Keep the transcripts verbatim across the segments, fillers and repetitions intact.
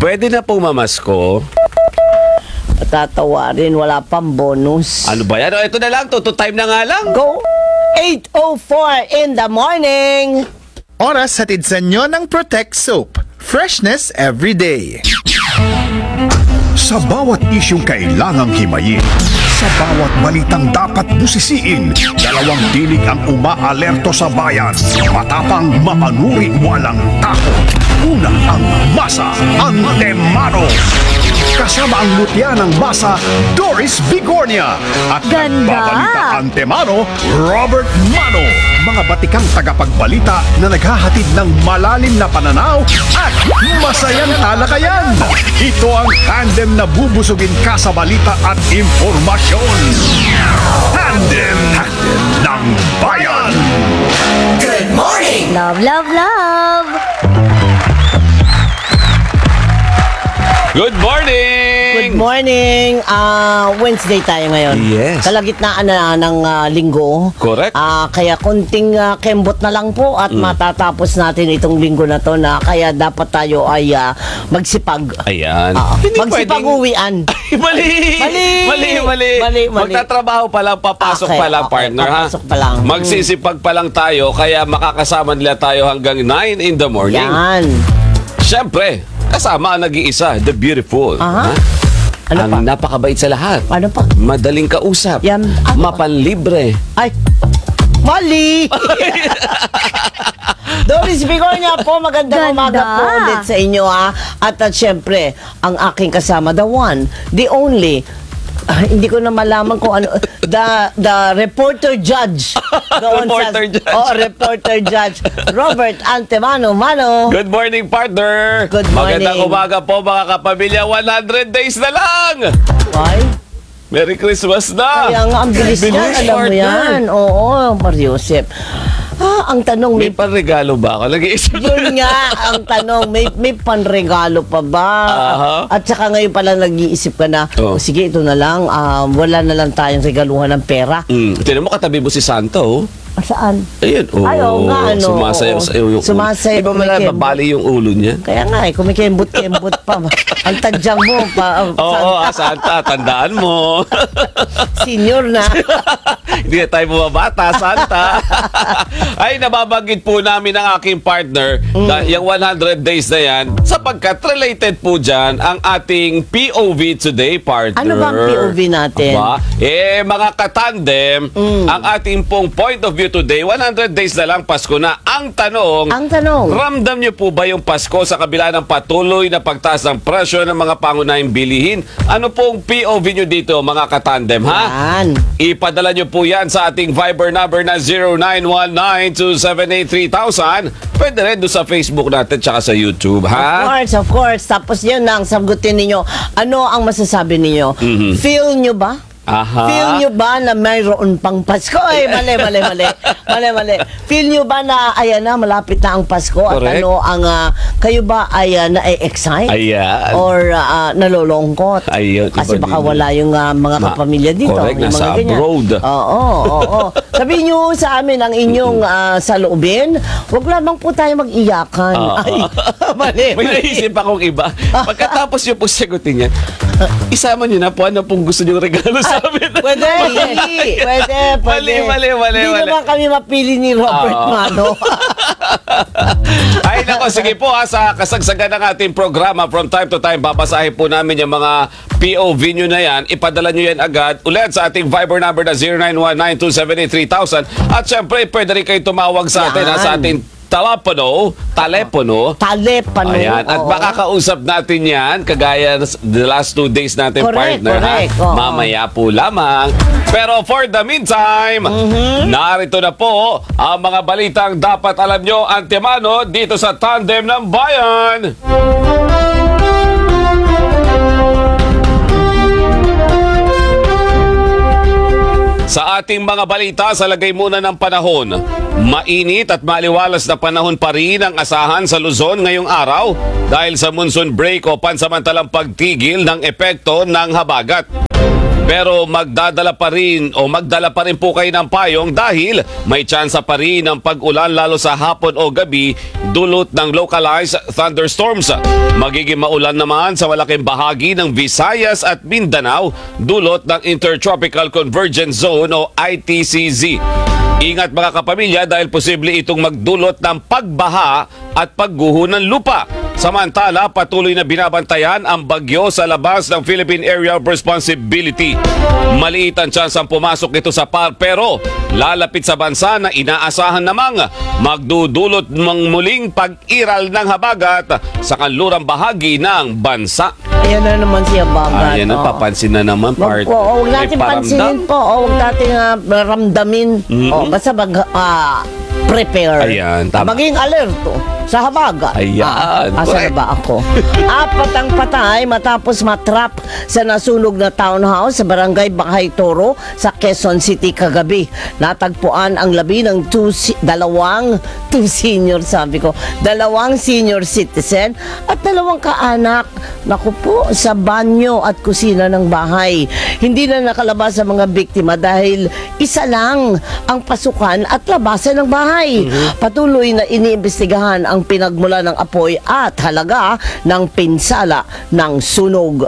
Pwede na pong mamasko. Tatawarin, wala pang bonus. Ano ba yan? O, ito na lang. Toto time na nga lang. Go! eight oh four in the morning. Oras hatid sa inyo ng Protect Soap. Freshness every day. Sa bawat isyong kailangang himayin, sa bawat balitang dapat busisiin, dalawang tinig ang umaalerto sa bayan. Matapang, mapanuri, walang takot. Una ang masa, ang temano. Kasama ang mutya ng masa, Doris Bigornia. At Ganda! nagbabalita ang temano, Robert Mano. Mga batikang tagapagbalita na naghahatid ng malalim na pananaw at masayang talakayan. Ito ang tandem na bubusugin ka sa balita at impormasyon. Tandem, tandem ng bayan. Love, love, love! Good morning! Good morning. Ah, Wednesday tayo ngayon. Yes. Kalagitnaan na ng ah, linggo. Correct. Ah, kaya konting ah, kembot na lang po at matatapos natin itong linggo na to na kaya dapat tayo ay ah, magsipag. Ayan. Ah, Hindi magsipag-uwian. Ay, mali! Mali! Mali, mali! Mali, mali. Magtatrabaho pa lang, papasok Okay, pa lang, okay, partner, ha? papasok pa lang. Magsisipag pa lang tayo, kaya makakasama nila tayo hanggang nine in the morning. Yan. Siyempre, kasama ang nag-iisa, the beautiful. Aha. Ha? Ano ang pa? napakabait sa lahat. Ano pa? Madaling kausap. Yan. Ano pa? Mapanlibre. Ay, mali! Doris Bigornia po, magandang Ganda. umaga po ulit sa inyo, ha. At at syempre, ang aking kasama, the one, the only, ah, hindi ko na malaman kung ano, the the reporter judge. Doon Reporter judge. Oh, reporter judge. Robert Antemano, Mano. Good morning, partner. Good morning. Magandang umaga po, mga kapamilya. one hundred days na lang. Why? Merry Christmas na. Kaya nga, ang bilis Bilis, niyan, alam mo partner. yan. Oo, Mariosep. Ah, ang tanong, May may panregalo ba ako? Nag-iisip. Yun nga ang tanong, may may panregalo pa ba? Aha. At saka ngayon pala nag-iisip ka na, Oh. oh. sige ito na lang, ah, wala na lang tayong regaluhan ng pera. Mm. Tinan mo, katabi mo si Santo, oh. Ah, saan? Ayun, oh. Ay, oo nga, ano, Sumasayaw oo. sa iyo yung Sumasayaw, Di ba mala, kumikembot. babali yung ulo niya? Kaya nga eh, kumikembot-kembot pa. Ang tadyang mo, pa, Oo, Santa, ah, Santa, tandaan mo. senior na. Hindi na tayo bumabata, Santa. Ay, nababanggit po namin ang aking partner na yung one hundred days na yan sapagkat related po dyan ang ating P O V today, partner. Ano ba ang P O V natin? Aba, eh, mga katandem, ang ating pong point of view today, one hundred days na lang Pasko na. Ang tanong, Ang tanong, ramdam niyo po ba yung Pasko sa kabila ng patuloy na pagtaas ng presyo ng mga pangunahing bilihin? Ano pong P O V niyo dito, mga katandem, ha? yan. Ipadala nyo po yan sa ating Viber number na zero nine one nine two seven eight three thousand. Pwede rin doon sa Facebook natin tsaka sa YouTube, Of ha? course, of course. Tapos yun ang sagutin ninyo. Ano ang masasabi ninyo? Feel nyo ba? Aha. Feel nyo ba na mayroon pang Pasko? Ay, mali, mali, mali. Mali, mali. Feel nyo ba na, ayan na, malapit na ang Pasko? At Correct. ano, ang, ah, kayo ba ay uh, na-excite? Ayan. Or ah, nalolongkot? Ayun, Kasi iba baka din. wala yung ah, mga Ma- kapamilya dito. correct, yung nasa mga ganyan. abroad. Oo, oo, oo. Sabihin nyo sa amin ang inyong ah, saloobin. Huwag lamang po tayo mag-iyakan. Oo. Ay, mali, May mali. naisip akong iba. Pagkatapos nyo po sagutin yan, isama nyo na po ano pong gusto nyo regalo sa amin. Pwede, pwede, pwede, pwede. Mali, mali, mali, Hindi mali. naman kami mapili ni Robert Oo. Mano. Ay, nako, sige po ha, sa kasagsagan ng ating programa, from time to time, babasahin po namin yung mga P O V nyo na yan. Ipadala nyo yan agad ulit sa ating Viber number na zero nine one nine two seven eight three thousand. At syempre, pwede rin kayo tumawag sa atin ha, sa Yan. ating telepono, telepono. Talepano. Ayan, at oo. makakausap natin yan, kagaya the last two days natin, Correct, partner, correct, ha? oo. Mamaya po lamang. Pero for the meantime, Mm-hmm. narito na po ang mga balitang dapat alam nyo, antemano, dito sa Tandem ng Bayan. Sa ating mga balita, sa lagay muna ng panahon, mainit at maliwalas na panahon pa rin ang asahan sa Luzon ngayong araw dahil sa monsoon break o pansamantalang pagtigil ng epekto ng habagat. Pero magdadala pa rin o magdala pa rin po kayo ng payong dahil may tsansa pa rin ng pag-ulan lalo sa hapon o gabi dulot ng localized thunderstorms. Magiging maulan naman sa malaking bahagi ng Visayas at Mindanao dulot ng Intertropical Convergence Zone o I T C Z. Ingat mga kapamilya dahil posible itong magdulot ng pagbaha at pagguho ng lupa. Samantala, patuloy na binabantayan ang bagyo sa labas ng Philippine Area of Responsibility. Maliit ang tsansang pumasok ito sa par pero lalapit sa bansa na inaasahan namang magdudulot ng muling pag-iral ng habagat sa kanlurang bahagi ng bansa. Ayan na naman siya bagat. Ayan na, oh. papansin na naman, Wag part. po, huwag natin May paramdam. pansinin po, o huwag natin uh, ramdamin. O, basta mag, ah, prepare. Ayan, tama. Maging alerto sa habagat. Ayan, Ah, asa na correct. ba ako? Apat ang patay matapos matrap sa nasunog na townhouse sa barangay Banghay Toro sa Quezon City kagabi. Natagpuan ang labi ng two, si- dalawang two senior, sabi ko, dalawang senior citizen at dalawang kaanak. Naku po, sa banyo at kusina ng bahay. Hindi na nakalabas ang mga biktima dahil isa lang ang pasukan at labasan ng bahay. Patuloy na iniimbestigahan ang pinagmula ng apoy at halaga ng pinsala ng sunog.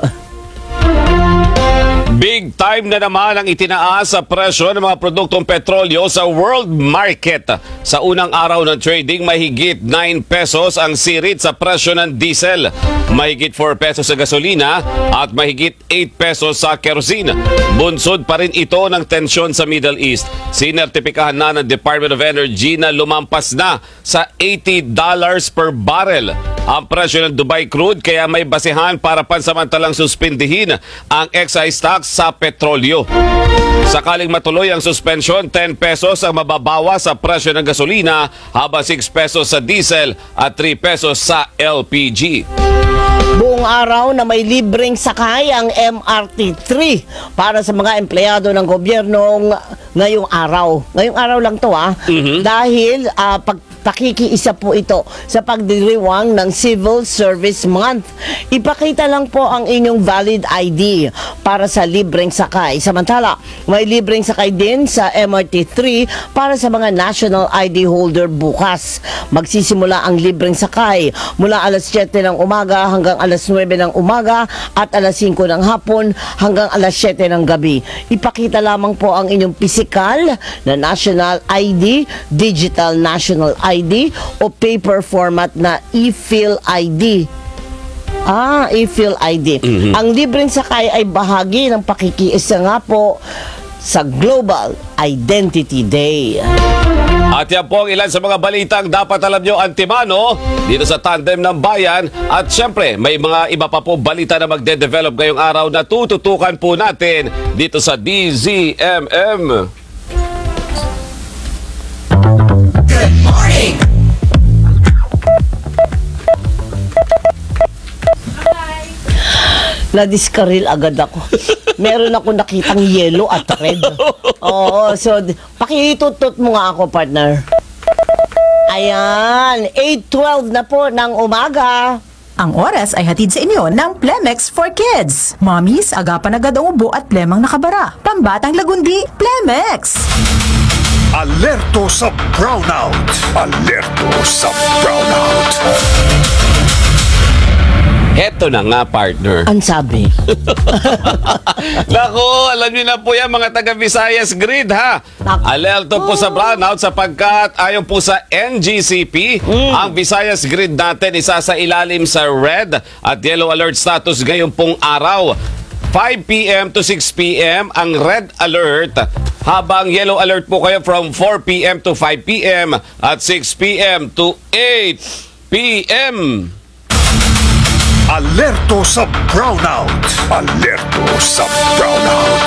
Big time na naman ang itinaas sa presyo ng mga produktong petrolyo sa world market. Sa unang araw ng trading, mahigit nine pesos ang sirit sa presyo ng diesel, mahigit four pesos sa gasolina at mahigit eight pesos sa kerosene. Bunsod pa rin ito ng tensyon sa Middle East. Sinertipikahan na ng Department of Energy na lumampas na sa eighty dollars per barrel ang presyo ng Dubai crude, kaya may basehan para pansamantalang suspindihin ang excise tax sa petrolyo. Sakaling matuloy ang suspension, ten pesos ang mababawa sa presyo ng gasolina, habang six pesos sa diesel at three pesos sa L P G. Buong araw na may libreng sakay ang M R T three para sa mga empleyado ng gobyerno ng- ngayong araw. Ngayong araw lang to ah. Dahil ah, pag pakikiisa po ito sa pagdiriwang ng Civil Service Month. Ipakita lang po ang inyong valid I D para sa libreng sakay. Samantala, may libreng sakay din sa M R T three para sa mga national I D holder bukas. Magsisimula ang libreng sakay mula alas siyete ng umaga hanggang alas nuwebe ng umaga at alas singko ng hapon hanggang alas siyete ng gabi. Ipakita lamang po ang inyong pisikal na national I D, digital national I D o paper format na e-fill I D. Ah, e-fill I D. Ang libreng sakay ay bahagi ng pakikiisa nga po sa Global Identity Day. At yan po ang ilan sa mga balitang dapat alam nyo antimano dito sa Tandem ng Bayan. At syempre, may mga iba pa po balita na magde-develop ngayong araw na tututukan po natin dito sa D Z M M. Na-discarril agad ako. Meron ako nakitang yellow at red. Oo, so d- pakitutot mo nga ako, partner. Ayan, eight twelve na po ng umaga. Ang oras ay hatid sa inyo ng Plemex for Kids. Mommies, agapan agad ang ubo at plemang nakabara. Pambatang lagundi, Plemex! Alerto sa brownout! Alerto sa brownout! Eto na nga, partner. Ang sabi. Naku, alam niyo na po yan mga taga Visayas Grid ha. Naku. Alerto po sa brownout sapagkat ayon po sa N G C P, ang Visayas Grid natin isa sa ilalim sa red at yellow alert status ngayong pong araw. five p m to six p m ang red alert, habang yellow alert po kayo from four p m to five p m at six p m to eight p m Alerto sa brownout! Alerto sa brownout!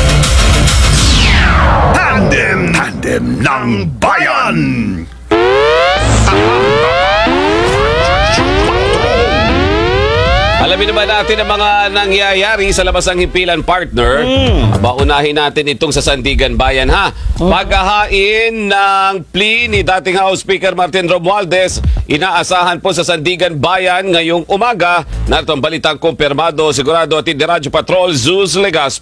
Tandem! Tandem ng bayan! Alamin naman natin ang mga nangyayari sa labas ng himpilan, partner. Aba, unahin natin itong sa Sandigan Bayan, ha? Paghahain ng plea ni dating House Speaker Martin Romualdez, inaasahan po sa Sandigan Bayan ngayong umaga. Narito ang balitang kumpirmado, sigurado at Radyo Patrol, Zeus Legaspi.